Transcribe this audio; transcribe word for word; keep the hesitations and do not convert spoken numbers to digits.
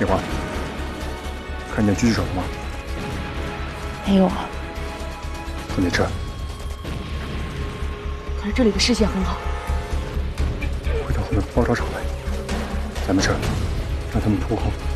铁环，看见狙击手了吗？ 没有啊。 跟你撤。 可是这里的视线很好。 回到后面包抄场来，咱们撤，让他们扑空。